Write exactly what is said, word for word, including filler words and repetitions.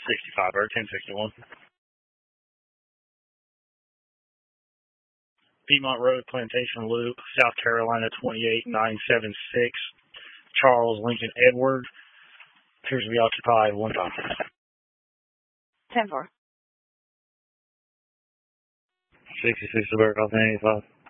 sixty-five or ten sixty-one. Piedmont Road, Plantation Loop, South Carolina twenty-eight nine seven six. Charles Lincoln Edward. Appears to be occupied one time. ten four. sixty-six Suburban, eighty-five.